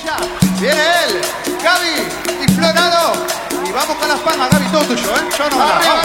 Ya, viene él, Gaby, explorado. Y vamos con las palmas, Gaby, todo tuyo, ¿eh? Yo no me la...